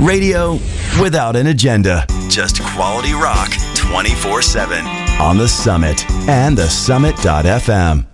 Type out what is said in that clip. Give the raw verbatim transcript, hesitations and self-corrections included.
Radio without an agenda. Just quality rock twenty-four seven on The Summit and the summit dot f m.